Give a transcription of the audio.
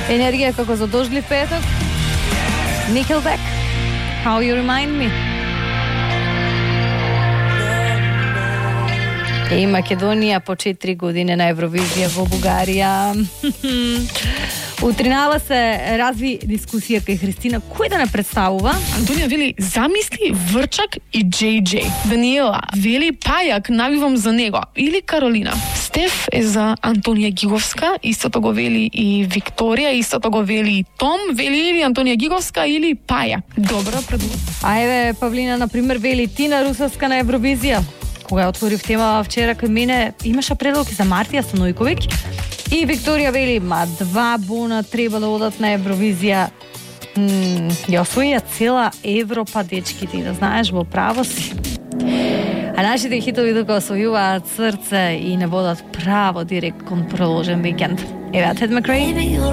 Енергија како за дождлив петок. Nickelback, How You Remind Me. И Македонија по 4 години на Евровизија во Бугарија. Утринава се разви дискусија кај Христина кој да не представува. Антонија вели замисли Врчак и JJ. Даниела вели Пајак, навивам за него. Или Каролина. Стеф е за Антонија Гиговска, истото го вели и Викторија, истото го вели и Том, вели или Антонија Гиговска или Пајак. Добро предлог. А еве Павлина например вели Тина Русовска на Евровизија. Кога ја отворив тема вчера кај мене, имаше предлог за Мартија Станојковиќ. И Викторија вели, 2 бона треба да одат на Евровизија. Ја освоија цела Европа, дечки, ти да знаеш, во право си. А нашите хитови дока освојуваат срце и не водат право директ кон проложен викенд. Еве Тед Макрей.